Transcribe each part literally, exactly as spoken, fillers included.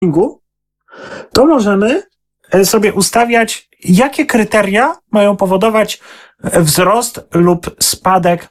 to możemy sobie ustawiać, jakie kryteria mają powodować wzrost lub spadek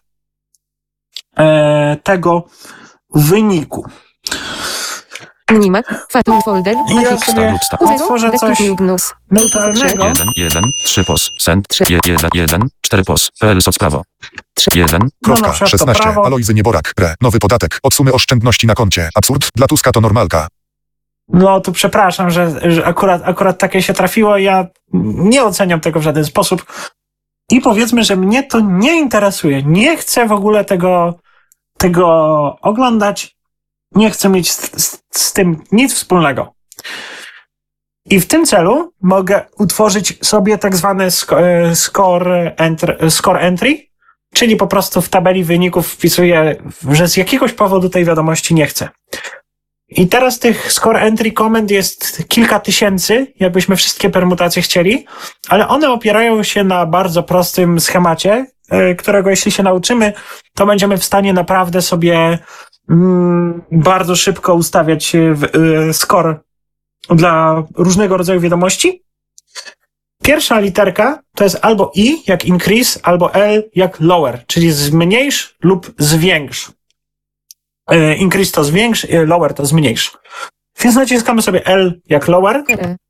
e, tego wyniku. Minimax, Fatum Folder, I ja sobie otworzę coś neutralnego. jeden, jeden, trzy pos, send, jeden, jeden, cztery pos, P L Socprawo. jeden, Kropka, szesnaście, Alojzy Nieborak, re, nowy podatek, od sumy oszczędności na koncie, absurd, dla Tuska to normalka. No to przepraszam, że, że akurat, akurat takie się trafiło, ja nie oceniam tego w żaden sposób i powiedzmy, że mnie to nie interesuje, nie chcę w ogóle tego, tego oglądać, nie chcę mieć z, z, z tym nic wspólnego. I w tym celu mogę utworzyć sobie tak zwane score entry, score entry, czyli po prostu w tabeli wyników wpisuję, że z jakiegoś powodu tej wiadomości nie chcę. I teraz tych score entry komend jest kilka tysięcy, jakbyśmy wszystkie permutacje chcieli, ale one opierają się na bardzo prostym schemacie, którego jeśli się nauczymy, to będziemy w stanie naprawdę sobie mm, bardzo szybko ustawiać score dla różnego rodzaju wiadomości. Pierwsza literka to jest albo I jak increase, albo L jak lower, czyli zmniejsz lub zwiększ. Increase to zwiększ, lower to zmniejsz. Więc naciskamy sobie L jak lower.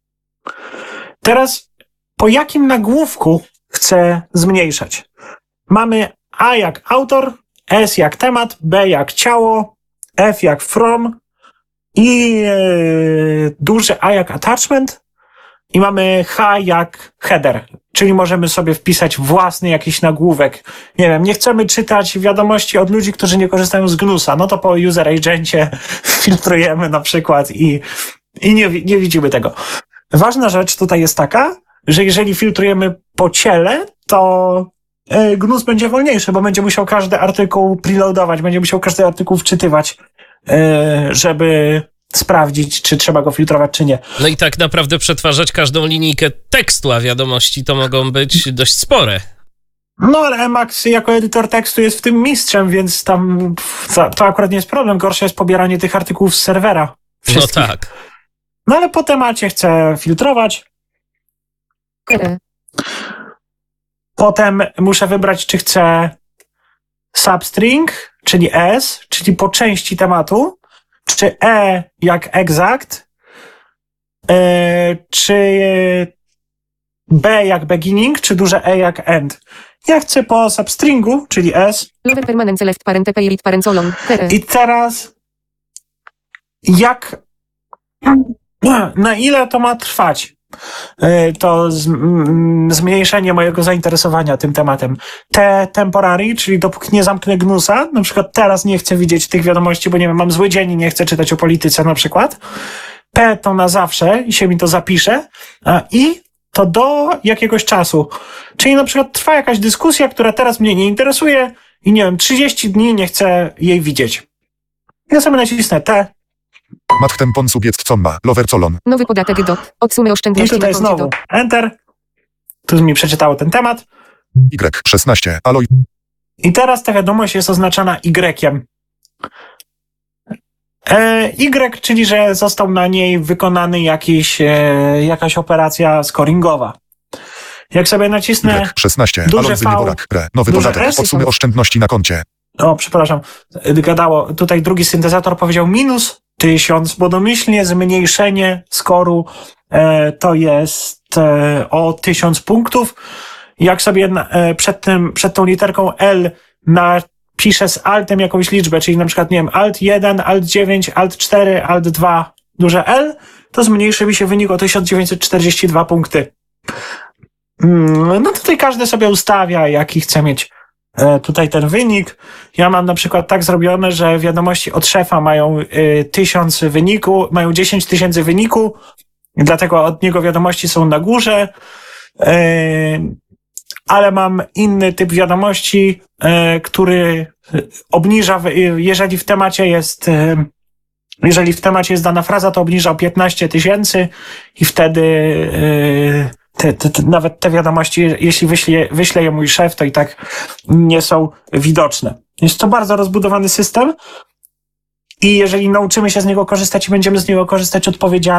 Teraz po jakim nagłówku chcę zmniejszać? Mamy A jak autor, S jak temat, B jak ciało, F jak from i yy, duże A jak attachment i mamy H jak header. Czyli możemy sobie wpisać własny jakiś nagłówek. Nie wiem, nie chcemy czytać wiadomości od ludzi, którzy nie korzystają z Gnusa. No to po user agencie filtrujemy na przykład i, i nie, nie widzimy tego. Ważna rzecz tutaj jest taka, że jeżeli filtrujemy po ciele, to Gnus będzie wolniejszy, bo będzie musiał każdy artykuł preloadować, będzie musiał każdy artykuł wczytywać, żeby sprawdzić, czy trzeba go filtrować, czy nie. No i tak naprawdę przetwarzać każdą linijkę tekstu, a wiadomości to mogą być dość spore. No ale Emacs jako edytor tekstu jest w tym mistrzem, więc tam to, to akurat nie jest problem. Gorsze jest pobieranie tych artykułów z serwera. Wszystkich. No tak. No ale po temacie chcę filtrować. Potem muszę wybrać, czy chcę substring, czyli S, czyli po części tematu, czy E jak exact, yy, czy B jak beginning, czy duże E jak end. Ja chcę po substringu, czyli S. I teraz jak, na ile to ma trwać? To z, m, zmniejszenie mojego zainteresowania tym tematem. T temporary, czyli dopóki nie zamknę Gnusa, na przykład teraz nie chcę widzieć tych wiadomości, bo nie wiem, mam zły dzień i nie chcę czytać o polityce na przykład. P to na zawsze i się mi to zapisze. A I to do jakiegoś czasu. Czyli na przykład trwa jakaś dyskusja, która teraz mnie nie interesuje i nie wiem, trzydzieści dni nie chcę jej widzieć. Ja sobie nacisnę T. Matchtem pon subiec comma, lover colon. Nowy podatek dot. Od sumy oszczędności. I tutaj znowu Enter. Tu mi przeczytało ten temat. Y szesnaście, Aloj. I teraz ta wiadomość jest oznaczona Y. E, y, czyli że został na niej wykonany jakiś, e, jakaś operacja scoringowa. Jak sobie nacisnę Y szesnaście, duże Alojzy V, Nieborak, re, nowy duże podatek, S, od sumy oszczędności na koncie. O, przepraszam, gadało. Tutaj drugi syntezator powiedział minus tysiąc, bo domyślnie zmniejszenie skoru e, to jest e, o tysiąc punktów. Jak sobie na, e, przed, tym, przed tą literką L napiszę z altem jakąś liczbę, czyli na przykład, nie wiem, alt jeden, alt dziewięć, alt cztery, alt dwa, duże L, to zmniejszy mi się wynik o tysiąc dziewięćset czterdzieści dwa punkty. Mm, no tutaj każdy sobie ustawia, jaki chce mieć tutaj ten wynik. Ja mam na przykład tak zrobione, że wiadomości od szefa mają y, tysiąc wyniku, mają dziesięć tysięcy wyniku, dlatego od niego wiadomości są na górze, y, ale mam inny typ wiadomości, y, który obniża, y, jeżeli w temacie jest y, jeżeli w temacie jest dana fraza, to obniża o piętnaście tysięcy i wtedy y, Te, te, te, nawet te wiadomości, jeśli wyśle, wyśle je mój szef, to i tak nie są widoczne. Jest to bardzo rozbudowany system. I jeżeli nauczymy się z niego korzystać i będziemy z niego korzystać odpowiedzialnie,